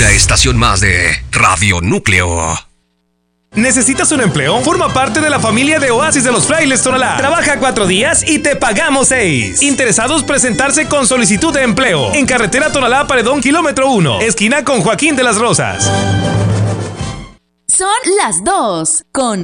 Una estación más de Radio Núcleo. ¿Necesitas un empleo? Forma parte de la familia de Oasis de los Frailes Tonalá. Trabaja 4 días y te pagamos 6. Interesados presentarse con solicitud de empleo. En carretera Tonalá Paredón, kilómetro 1. Esquina con Joaquín de las Rosas. Son las 2 con